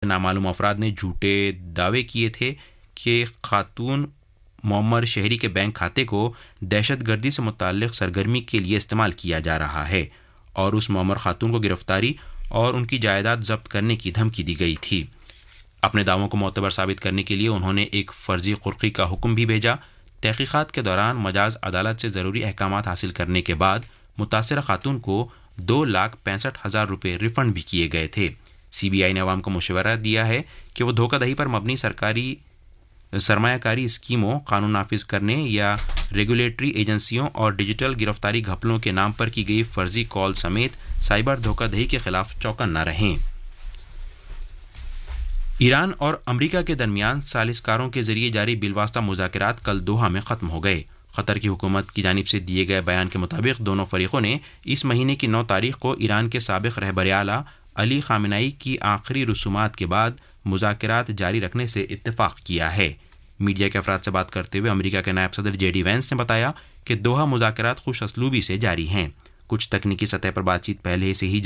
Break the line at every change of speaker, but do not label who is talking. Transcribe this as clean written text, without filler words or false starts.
نامعلوم افراد نے جھوٹے دعوے کیے تھے کہ خاتون معمر شہری کے بینک کھاتے کو دہشت گردی سے متعلق سرگرمی کے لیے استعمال کیا جا رہا ہے اور اس معمر خاتون کو گرفتاری اور ان کی جائیداد ضبط کرنے کی دھمکی دی گئی تھی۔ اپنے دعووں کو معتبر ثابت کرنے کے لیے انہوں نے ایک فرضی قرقی کا حکم بھی بھیجا۔ تحقیقات کے دوران مجاز عدالت سے ضروری احکامات حاصل کرنے کے بعد متاثرہ خاتون کو 2,65,000 روپے ریفنڈ بھی کیے گئے تھے۔ سی بی آئی نے عوام کو مشورہ دیا ہے کہ وہ دھوکہ دہی پر مبنی سرکاری سرمایہ کاری اسکیموں، قانون نافذ کرنے یا ریگولیٹری ایجنسیوں اور ڈیجیٹل گرفتاری گھپلوں کے نام پر کی گئی فرضی کال سمیت سائبر دھوکہ دہی کے خلاف چوکن نہ رہیں۔ ایران اور امریکہ کے درمیان ثالث کاروں کے ذریعے جاری بالواسطہ مذاکرات کل دوحہ میں ختم ہو گئے۔ قطر کی حکومت کی جانب سے دیے گئے بیان کے مطابق دونوں فریقوں نے اس مہینے کی 9 تاریخ کو ایران کے سابق رہبر اعلیٰ علی خامنہئی کی آخری رسومات کے بعد مذاکرات جاری رکھنے سے اتفاق کیا ہے۔ میڈیا کے افراد سے بات کرتے ہوئے امریکہ کے نائب صدر جے ڈی وینس نے بتایا کہ دوحہ مذاکرات خوش اسلوبی سے جاری ہیں۔ کچھ تکنیکی سطح پر بات چیت پہلے سے ہی